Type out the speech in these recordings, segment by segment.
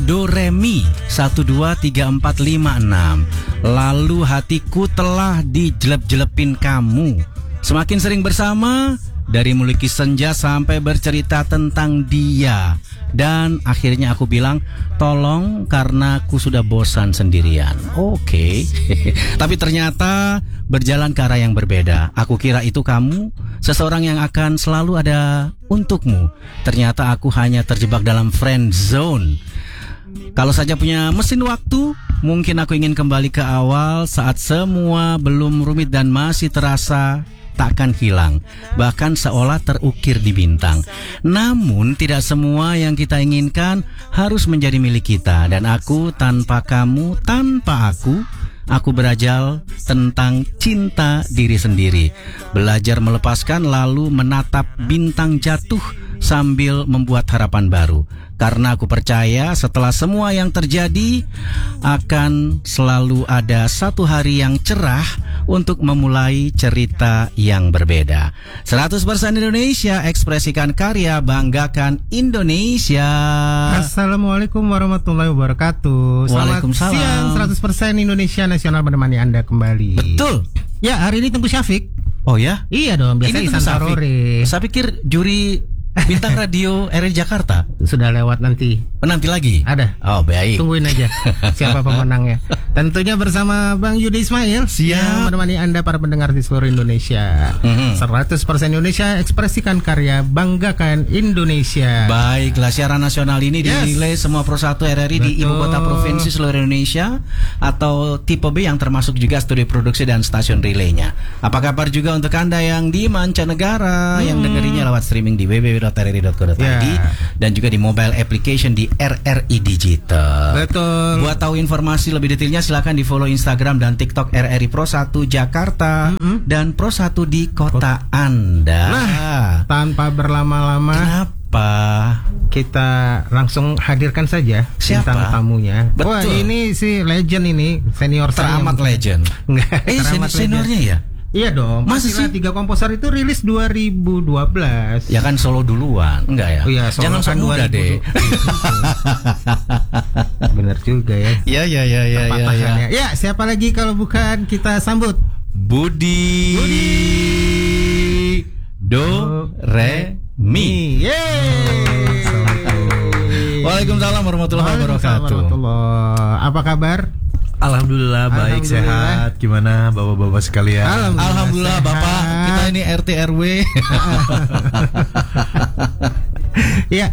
Do re mi 1 2 3 4 5 6. Lalu hatiku telah dijelep-jelepin kamu. Semakin sering bersama, dari melukis senja sampai bercerita tentang dia. Dan akhirnya aku bilang, tolong karena aku sudah bosan sendirian. Oke. Tapi ternyata berjalan ke arah yang berbeda. Aku kira itu kamu, seseorang yang akan selalu ada untukmu. Ternyata aku hanya terjebak dalam friend zone. Kalau saja punya mesin waktu, mungkin aku ingin kembali ke awal saat semua belum rumit dan masih terasa takkan hilang, bahkan seolah terukir di bintang. Namun tidak semua yang kita inginkan harus menjadi milik kita. Dan aku tanpa kamu, tanpa aku berajal tentang cinta diri sendiri. Belajar melepaskan lalu menatap bintang jatuh sambil membuat harapan baru. Karena aku percaya setelah semua yang terjadi akan selalu ada satu hari yang cerah untuk memulai cerita yang berbeda. 100% Indonesia, ekspresikan karya, banggakan Indonesia. Assalamualaikum warahmatullahi wabarakatuh. Selamat siang, 100% Indonesia Nasional menemani Anda kembali. Betul. Ya, hari ini tunggu Syafiq. Oh ya? Iya dong, biasa Ihsan Tarore. Saya pikir juri bintang radio RRI Jakarta. Sudah lewat nanti. Nanti lagi? Ada. Oh, baik. Tungguin aja siapa pemenangnya. Tentunya bersama Bang Yudi Ismail. Siap. Yang menemani Anda para pendengar di seluruh Indonesia. 100% Indonesia, ekspresikan karya, banggakan Indonesia. Baiklah, siaran nasional ini dinilai semua Pro 1 RRI di ibu kota provinsi seluruh Indonesia atau tipe B yang termasuk juga studio produksi dan stasiun relaynya. Apa kabar juga untuk Anda yang di mancanegara yang dengerinya lewat streaming di www.rri.co.id dan juga di mobile application di RRI Digital. Betul. Buat tahu informasi lebih detailnya silakan di follow Instagram dan TikTok RRI Pro 1 Jakarta dan Pro 1 di kota Anda. Nah, tanpa berlama-lama, kenapa kita langsung hadirkan saja bintang tamunya. Betul. Wah, ini si legend ini, senior teramat legend. Enggak, seniornya ya? Iya dong. Masih sih 3 komposer itu rilis 2012. Ya kan solo duluan, enggak ya? Oh iya, solo jangan kan muda deh. Bener juga ya. Ya. Ya, siapa lagi kalau bukan kita sambut Budi Do Re Mi. Waalaikumsalam warahmatullahi wabarakatuh. Apa kabar? Alhamdulillah baik, sehat. Gimana bapak-bapak sekalian? Alhamdulillah Bapak, kita ini RT RW. Ya,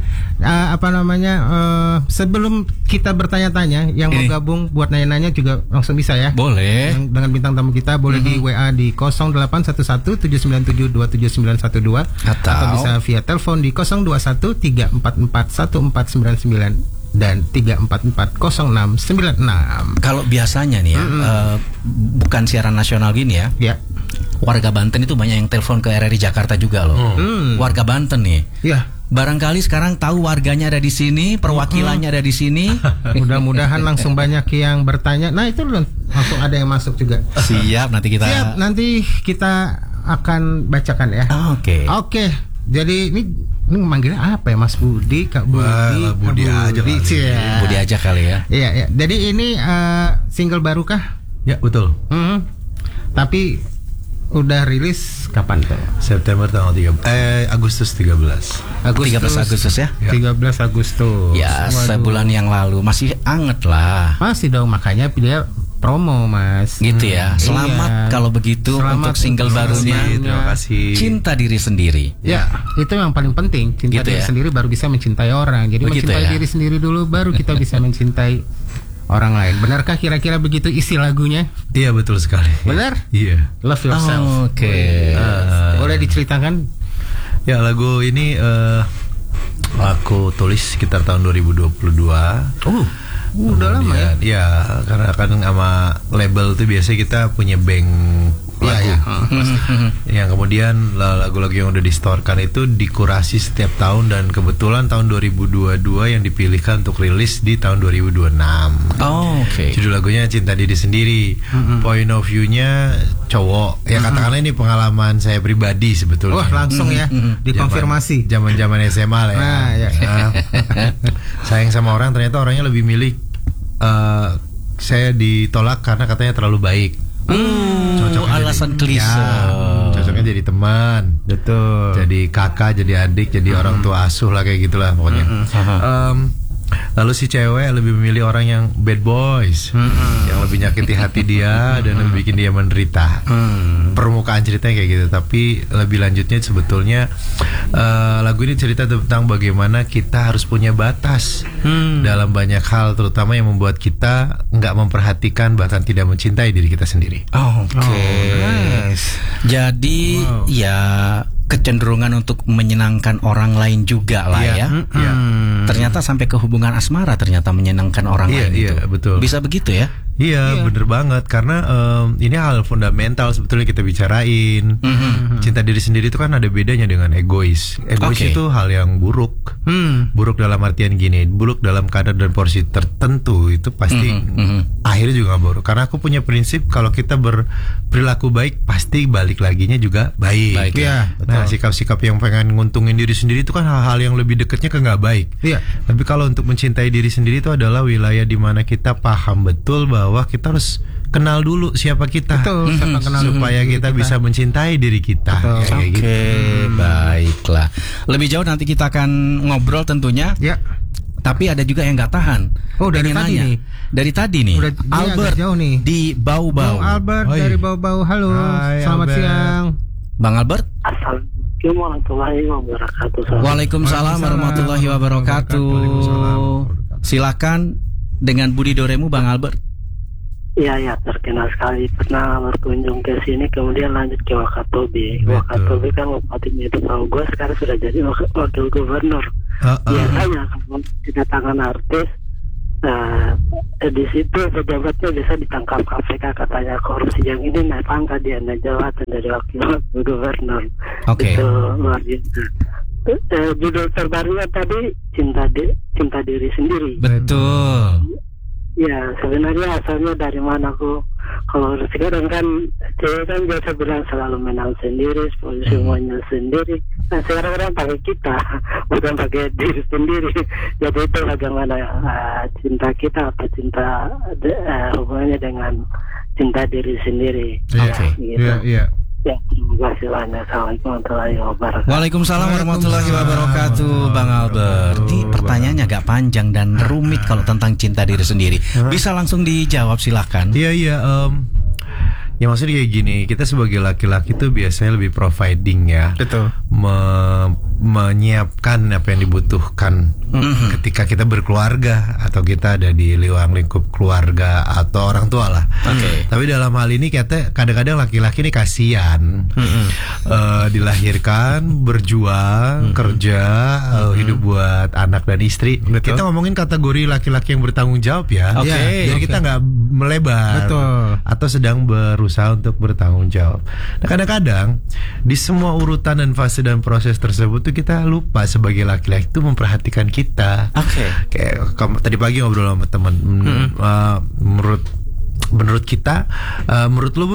sebelum kita bertanya-tanya, yang mau gabung buat nanya-nanya juga langsung bisa ya. Boleh. Dengan bintang tamu kita boleh di WA di 0811 797 27912 atau bisa via telepon di 021 344 1499 dan 3440696. Kalau biasanya nih ya, bukan siaran nasional gini ya. Ya. Warga Banten itu banyak yang telepon ke RRI Jakarta juga loh. Warga Banten nih. Ya. Barangkali sekarang tahu warganya ada di sini, perwakilannya ada di sini. Mudah-mudahan langsung banyak yang bertanya. Nah, itu langsung ada yang masuk juga. Siap, nanti kita akan bacakan ya. Oke. Jadi ini manggilnya apa ya, Mas Budi, Kak Budi? Budi aja kali. Budi aja kali ya. Iya. Jadi ini single baru kah? Ya, betul. Tapi udah rilis kapan tuh? September tanggal 13 Agustus 13 Agustus ya? 13 Agustus. Ya, sebulan yang lalu. Masih anget lah. Masih dong, makanya dia promo, Mas. Gitu ya. Selamat kalau begitu untuk single barunya. Terima kasih. Cinta diri sendiri. Ya, itu yang paling penting. Cinta gitu diri sendiri baru bisa mencintai orang. Jadi begitu mencintai ya? diri sendiri dulu baru kita bisa mencintai orang lain. Benarkah kira-kira begitu isi lagunya? Iya, betul sekali. Benar? Iya. Love yourself. Oke. Boleh diceritakan? Ya, lagu ini aku tulis sekitar tahun 2022. Udah lama ya? Ya, karena kan sama label tuh biasanya kita punya bank lagu. Yang kemudian lagu-lagu yang udah distorkan itu dikurasi setiap tahun, dan kebetulan tahun 2022 yang dipilihkan untuk rilis di tahun 2026. Judul lagunya Cinta Diri Sendiri. Point of view-nya cowok. Ya katakanlah ini pengalaman saya pribadi sebetulnya. Wah, langsung ya dikonfirmasi. Zaman-zaman SMA lah ya. Sayang sama orang, ternyata orangnya lebih milih saya ditolak karena katanya terlalu baik. Alasan klise. Cocoknya jadi teman, betul. jadi kakak, jadi adik, jadi orang tua asuh lah, kayak gitulah pokoknya. Lalu si cewek lebih memilih orang yang bad boys, yang lebih nyakiti hati dia dan lebih bikin dia menderita. Permukaan ceritanya kayak gitu, tapi lebih lanjutnya sebetulnya lagu ini cerita tentang bagaimana kita harus punya batas dalam banyak hal, terutama yang membuat kita nggak memperhatikan bahkan tidak mencintai diri kita sendiri. Nice. Jadi ya kecenderungan untuk menyenangkan orang lain juga lah ya. Ternyata sampai ke hubungan asmara ternyata menyenangkan orang lain itu. Betul. Bisa begitu ya? Iya, bener banget. Karena ini hal fundamental sebetulnya kita bicarain. Cinta diri sendiri itu kan ada bedanya dengan egois. Egois itu hal yang buruk. Buruk dalam artian gini, buruk dalam kadar dan porsi tertentu itu pasti akhirnya juga buruk. Karena aku punya prinsip kalau kita berperilaku baik pasti balik laginya juga baik. Nah, sikap-sikap yang pengen nguntungin diri sendiri itu kan hal-hal yang lebih dekatnya ke nggak baik. Tapi kalau untuk mencintai diri sendiri itu adalah wilayah di mana kita paham betul bahwa kita harus kenal dulu siapa kita. Supaya kita bisa mencintai diri kita. Baiklah. Lebih jauh nanti kita akan ngobrol tentunya. Tapi ada juga yang nggak tahan. Dari tadi nih. Dari tadi nih. Albert jauh nih. di Bau-Bau. Albert dari Bau-Bau. Halo. Selamat siang. Bang Albert. Assalamualaikum warahmatullahi wabarakatuh. Waalaikumsalam warahmatullahi wabarakatuh. Silakan dengan Budi Doremu, Bang Albert. Iya, terkenal sekali. Pernah berkunjung ke sini, kemudian lanjut ke Wakatobi. Wakatobi kan bupatinya itu tahu gue, sekarang sudah jadi wakil gubernur. Biasanya kalau kedatangan artis, di situ pejabatnya bisa ditangkap KPK, katanya korupsi. Yang ini naik pangkat, dia naik jabatan dari wakil gubernur. Itu luar biasa. Judul terbarunya tadi cinta diri sendiri. Betul. Ya, sebenarnya asalnya dari mana aku? Kalau sekarang kan cewek kan biasa bilang selalu menang sendiri, semuanya sendiri. Nah, sekarang orang pakai kita, bukan pakai diri sendiri. Jadi itu bagaimana cinta kita, apa cinta hubungannya dengan cinta diri sendiri. Iya. Ya, terima kasih banyak. Assalamualaikum warahmatullahi wabarakatuh. Waalaikumsalam warahmatullahi wabarakatuh, Bang Albert. Ini pertanyaannya agak panjang dan rumit kalau tentang cinta diri sendiri. Bisa langsung dijawab, silakan. Iya. Ya maksudnya kayak gini, kita sebagai laki-laki tuh biasanya lebih providing ya. Betul. Menyiapkan apa yang dibutuhkan ketika kita berkeluarga atau kita ada di lingkup keluarga atau orang tua lah. Tapi dalam hal ini kadang-kadang laki-laki ini kasihan, dilahirkan, berjuang, kerja, hidup buat anak dan istri. Kita ngomongin kategori laki-laki yang bertanggung jawab ya. Jadi kita nggak melebar. Atau sedang berusaha untuk bertanggung jawab. Nah, kadang-kadang di semua urutan dan fase dan proses tersebut tuh kita lupa sebagai laki-laki itu memperhatikan kita. Kayak tadi pagi ngobrol sama teman. Menurut kita, menurut lu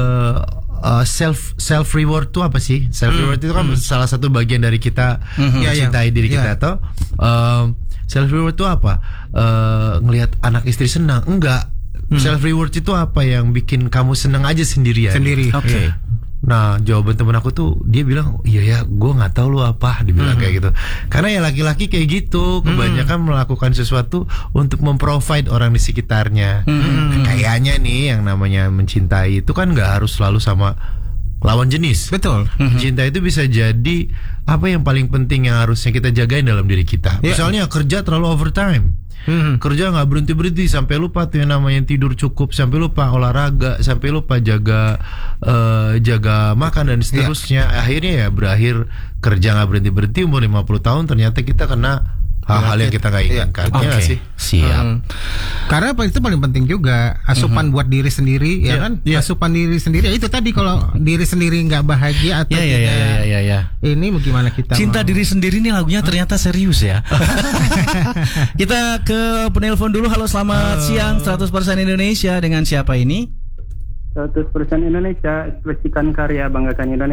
self reward itu apa sih? Self reward itu kan salah satu bagian dari kita mencintai diri kita. Atau self reward itu apa? Ngelihat anak istri senang? Enggak. Self reward itu apa? Yang bikin kamu senang aja sendiri. Nah, jawaban temen aku tuh, dia bilang, iya ya, gue nggak tahu lu apa, dibilang kayak gitu. Karena ya laki-laki kayak gitu, kebanyakan melakukan sesuatu untuk memprovide orang di sekitarnya. Kayaknya nih, yang namanya mencintai itu kan nggak harus selalu sama lawan jenis. Betul. Cinta itu bisa jadi apa yang paling penting yang harusnya kita jagain dalam diri kita. Misalnya kerja terlalu overtime. Kerja nggak berhenti sampai lupa tuh yang namanya tidur cukup, sampai lupa olahraga, sampai lupa jaga makan dan seterusnya. Akhirnya ya berakhir kerja nggak berhenti umur 50 tahun ternyata kita kena hal-hal yang kita nggak inginkan. Oke, sih. Siap. Karena itu paling penting juga asupan buat diri sendiri, ya kan? Asupan diri sendiri itu tadi, kalau diri sendiri nggak bahagia atau tidak, ini bagaimana kita? Cinta diri sendiri nih lagunya ternyata serius ya. Kita ke penelpon dulu. Halo, selamat siang. 100% Indonesia, dengan siapa ini? 100% Indonesia, ekspresikan karya, banggakan Indonesia.